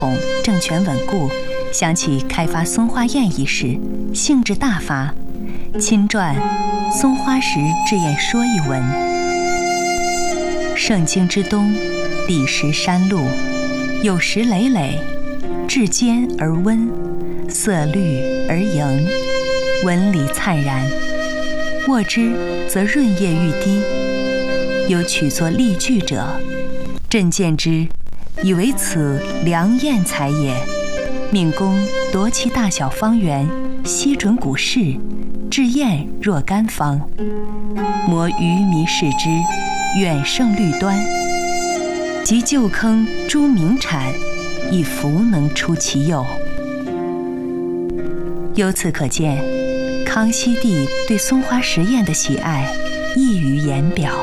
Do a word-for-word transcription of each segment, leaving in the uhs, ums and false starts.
政权稳固，想起开发松花雁一事，兴致大发，亲撰《松花石制雁说》一文。盛京之东，砾石山路，有石累累，质坚而温，色绿而莹，纹理灿然，握之则润叶欲滴。有取作例句者，朕见之，以为此良雁才也。命公夺其大小方圆，悉准古式，制雁若干方。摩鱼迷视之，远胜绿端。及旧坑诸名产，亦弗能出其右。由此可见，康熙帝对松花石雁的喜爱溢于言表。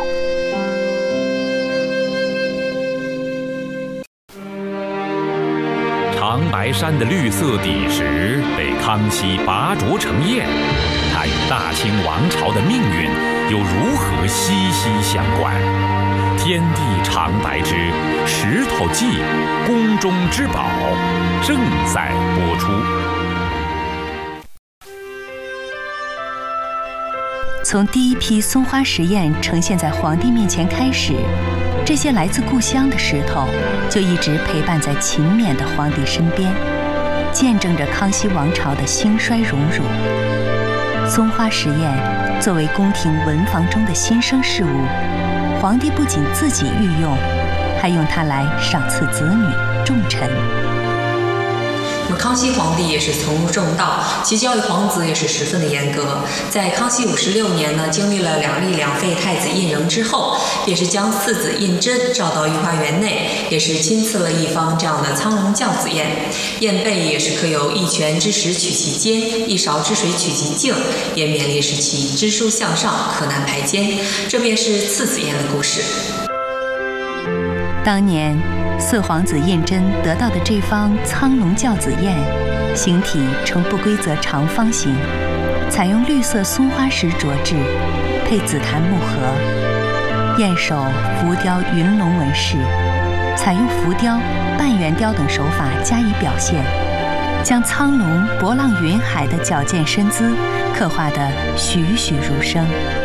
长白山的绿色砾石被康熙拔擢成雁，它与大清王朝的命运又如何息息相关？天地长白之石头记，宫中之宝，正在播出。 从第一批松花石雁呈现在皇帝面前开始，这些来自故乡的石头就一直陪伴在勤勉的皇帝身边，见证着康熙王朝的兴衰荣辱。松花石雁作为宫廷文房中的新生事物，皇帝不仅自己御用，还用它来赏赐子女重臣。 那么康熙皇帝也是从儒重道，其教育皇子也是十分的严格。在康熙五十六年呢，经历了两立两废太子胤禛之后，便是将次子胤禛召到御花园内，也是亲赐了一方这样的苍龙教子雁。雁背也是刻有一拳之石取其尖，一勺之水取其径，也勉励使其知书向上，可难排坚。这便是次子雁的故事。 当年四皇子胤禛得到的这方苍龙教子雁，形体呈不规则长方形，采用绿色松花石琢制，配紫檀木盒，雁首浮雕云龙纹饰，采用浮雕、半圆雕等手法加以表现，将苍龙博浪云海的矫健身姿刻画得栩栩如生。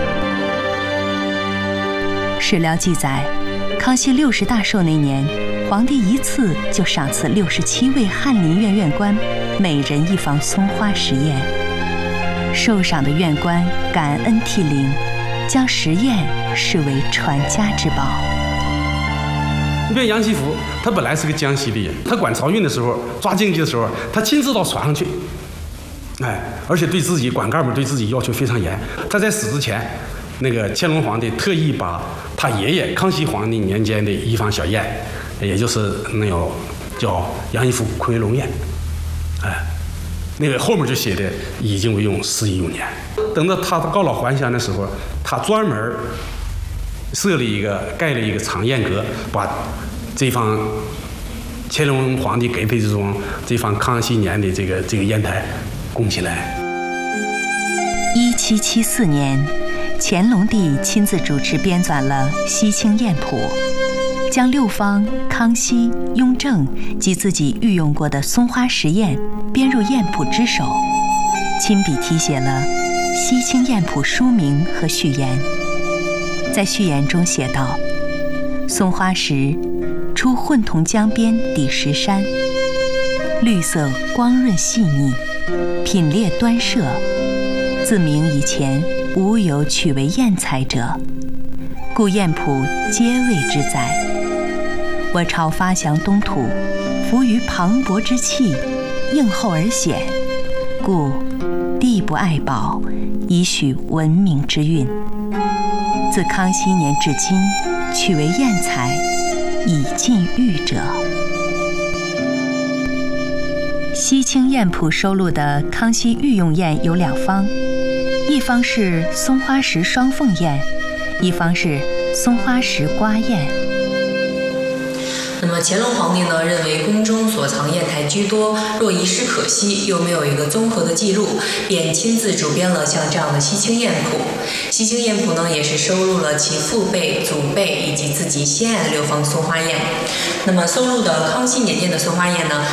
史料记载，康熙六十大寿那年，皇帝一次就赏赐六十七位翰林院院官每人一方松花石雁。受赏的院官感恩涕零，将石雁视为传家之宝。 你看杨希福，他本来是个江西的人，他管漕运的时候，抓经济的时候，他亲自到船上去，哎，而且对自己管干部对自己要求非常严。他在死之前，那个乾隆皇帝特意把他爷爷康熙皇帝年间的一方小雁，也就是那个叫杨一福奎龙雁，哎，那个后面就写的已经为用四亿五年。等到他告老还乡的时候，他专门设立一个盖了一个藏雁阁，把这方乾隆皇帝给的这种这方康熙年的这个这个砚台供起来。 一七七四年，乾隆帝亲自主持编纂了《西清雁谱》，将六方康熙、雍正及自己御用过的松花石雁编入雁谱之首，亲笔题写了《西清雁谱》书名和序言。在序言中写道：松花石出混同江边砾石山，绿色光润细腻，品列端设，自明以前无有取为雁才者，故雁谱皆谓之载。我朝发祥东土，服于磅礴之气，应厚而显，故帝不爱宝，以许文明之韵。自康熙年至今，取为雁才，已尽誉者。《西清雁谱》收录的康熙御用雁有两方，一方是松花石双凤雁，一方是松花石瓜雁。 那么乾隆皇帝呢认为宫中所藏砚台居多，若遗失可惜，又没有一个综合的记录，便亲自主编了像这样的西清砚谱。西清砚谱呢也是收录了其父辈、祖辈以及自己心爱的六方松花砚。那么收录的康熙年间的松花砚呢，